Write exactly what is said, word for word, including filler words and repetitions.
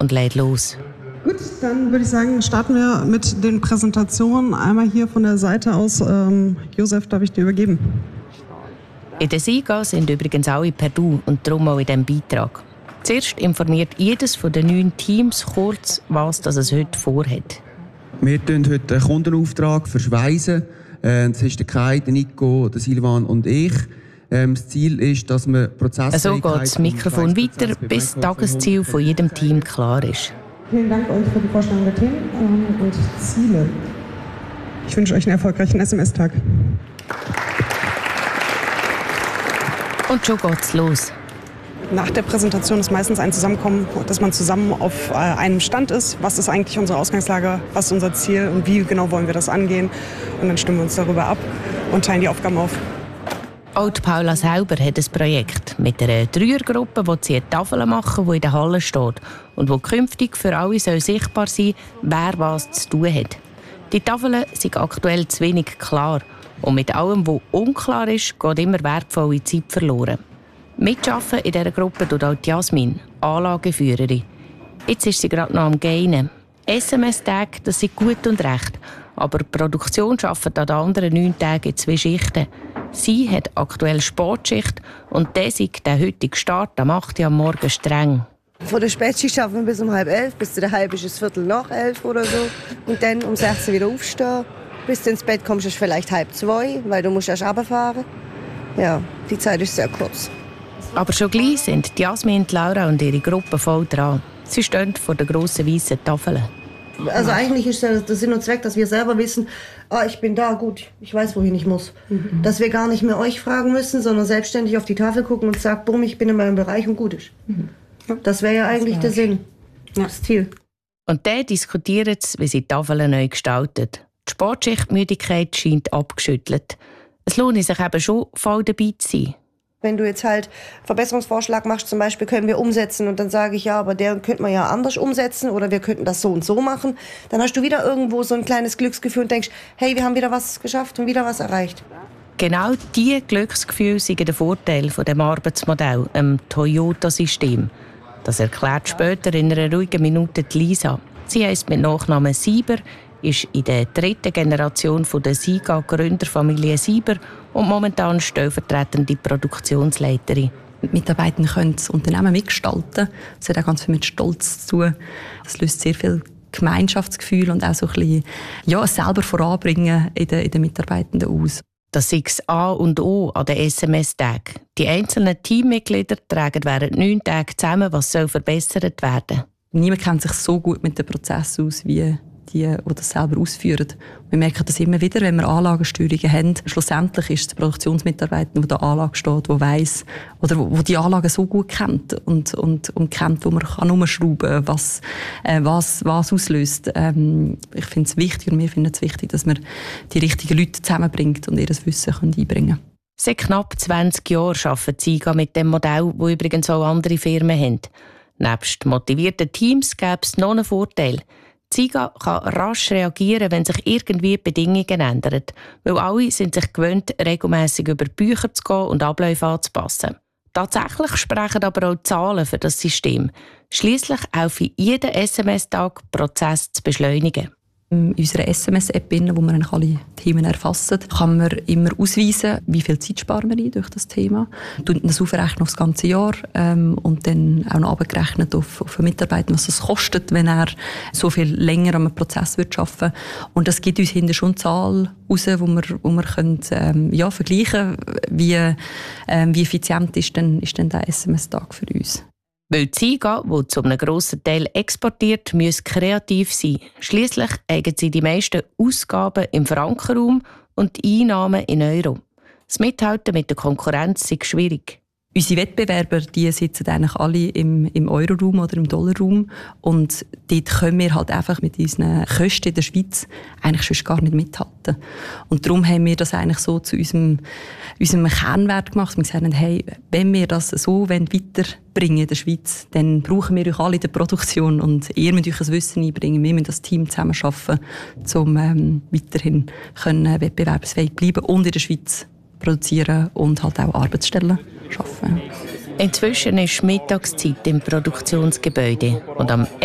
und legt los. Gut, dann würde ich sagen, starten wir mit den Präsentationen. Einmal hier von der Seite aus. Ähm, Josef, darf ich dir übergeben? In der SIGA sind übrigens alle per Du und darum auch in diesem Beitrag. Zuerst informiert jedes von den neun Teams kurz, was das es heute vorhat. Wir verschweissen heute einen Kundenauftrag. Verschweissen. Das ist der Kai, der Nico, der Silvan und ich. Das Ziel ist, dass wir Prozesse. So geht das Mikrofon weiter, bis das Tagesziel von jedem Team klar ist. Vielen Dank euch für die Vorstellung der Themen und Ziele. Ich wünsche euch einen erfolgreichen S M S-Tag. Und schon geht's los. Nach der Präsentation ist meistens ein Zusammenkommen, dass man zusammen auf einem Stand ist. Was ist eigentlich unsere Ausgangslage, was ist unser Ziel und wie genau wollen wir das angehen? Und dann stimmen wir uns darüber ab und teilen die Aufgaben auf. Auch Paula selber hat ein Projekt mit einer Dreiergruppe, wo sie eine Tafel machen, die in der Halle steht und wo künftig für alle soll sichtbar sein soll, wer was zu tun hat. Die Tafeln sind aktuell zu wenig klar und mit allem, was unklar ist, geht immer wertvolle Zeit verloren. Mitarbeiten in dieser Gruppe tut auch Jasmin, Anlageführerin. Jetzt ist sie gerade noch am Gainen. S M S-Tage, das sind gut und recht, aber die Produktion arbeitet an den anderen neun Tagen in zwei Schichten. Sie hat aktuell Sportschicht und der ist der heutige Start am acht Uhr am Morgen streng. Von der Spätschicht arbeiten wir bis um halb elf, bis zu der halb ist es Viertel nach elf oder so. Und dann um sechzehn wieder aufstehen. Bis du ins Bett kommst, ist vielleicht halb zwei, weil du musst erst runterfahren. Ja, die Zeit ist sehr kurz. Aber schon gleich sind Jasmin, Laura und ihre Gruppe voll dran. Sie stehen vor der grossen weißen Tafel. Also eigentlich ist der Sinn und Zweck, dass wir selber wissen, ah, ich bin da, gut, ich weiß, wohin ich muss. Mhm. Dass wir gar nicht mehr euch fragen müssen, sondern selbstständig auf die Tafel gucken und sagen, bumm, ich bin in meinem Bereich und gut ist. Mhm. Das wäre ja eigentlich der Sinn, ja. Das Ziel. Und dann diskutieren sie, wie sie die Tafel neu gestaltet. Die Sportschichtmüdigkeit scheint abgeschüttelt. Es lohnt sich eben schon, voll dabei zu sein. Wenn du jetzt halt einen Verbesserungsvorschlag machst, zum Beispiel können wir umsetzen und dann sage ich, ja, aber der könnte man ja anders umsetzen oder wir könnten das so und so machen, dann hast du wieder irgendwo so ein kleines Glücksgefühl und denkst, hey, wir haben wieder was geschafft und wieder was erreicht. Genau diese Glücksgefühle sind der Vorteil von dem Arbeitsmodell, dem Toyota-System. Das erklärt später in einer ruhigen Minute die Lisa. Sie heisst mit Nachnamen Sieber, ist in der dritten Generation von der SIGA-Gründerfamilie Sieber und momentan stellvertretende Produktionsleiterin. Die Mitarbeiter können das Unternehmen mitgestalten. Das hat auch ganz viel mit Stolz zu tun. Das löst sehr viel Gemeinschaftsgefühl und auch so ein bisschen, ja, es selber voranbringen in den, in den Mitarbeitenden aus. Das ist das A und O an den S M S-Tagen. Die einzelnen Teammitglieder tragen während neun Tagen zusammen, was soll verbessert werden. Niemand kennt sich so gut mit dem Prozess aus wie die, die das selber ausführen. Wir merken das immer wieder, wenn wir Anlagensteuerungen haben. Schlussendlich ist es der Produktionsmitarbeiter, der an der Anlage steht, der weiss, oder wo die Anlage so gut kennt und, und, und kennt, wo man umschrauben kann, was, äh, was, was auslöst. Ähm, ich finde es wichtig, und wir finden es wichtig, dass man die richtigen Leute zusammenbringt und ihr Wissen einbringen können. Seit knapp zwanzig Jahren arbeitet SIGA mit dem Modell, das übrigens auch andere Firmen haben. Nebst motivierten Teams gäbe es noch einen Vorteil. SIGA kann rasch reagieren, wenn sich irgendwie die Bedingungen ändern, weil alle sind sich gewöhnt, regelmässig über die Bücher zu gehen und Abläufe anzupassen. Tatsächlich sprechen aber auch Zahlen für das System. Schliesslich helfen jeden S M S-Tag, Prozess zu beschleunigen. In unserer S M S-App, wo wir alle Themen erfassen, kann man immer ausweisen, wie viel Zeit sparen wir durch das Thema. Wir das aufrechnen auf das ganze Jahr ähm, und dann auch noch abgerechnet auf, auf den Mitarbeiter, was es kostet, wenn er so viel länger am Prozess wird arbeiten. Und das gibt uns hinterher schon eine Zahl raus, wo wir, wo wir können, ähm, ja, vergleichen können, wie, ähm, wie effizient ist denn, ist denn der S M S-Tag für uns. Weil die SIGA, die zu einem grossen Teil exportiert, muss kreativ sein. Schliesslich haben sie die meisten Ausgaben im Frankenraum und die Einnahmen in Euro. Das Mithalten mit der Konkurrenz ist schwierig. Unsere Wettbewerber, die sitzen eigentlich alle im, im Euroraum oder im Dollarraum. Und dort können wir halt einfach mit unseren Kosten in der Schweiz eigentlich sonst gar nicht mithalten. Und darum haben wir das eigentlich so zu unserem, unserem Kernwert gemacht. Wir gesagt haben, hey, wenn wir das so weiterbringen in der Schweiz, dann brauchen wir euch alle in der Produktion und ihr müsst euch das Wissen einbringen. Wir müssen das Team zusammenarbeiten, um ähm, weiterhin können wettbewerbsfähig bleiben und in der Schweiz produzieren und halt auch Arbeitsstellen schaffen. Inzwischen ist Mittagszeit im Produktionsgebäude und am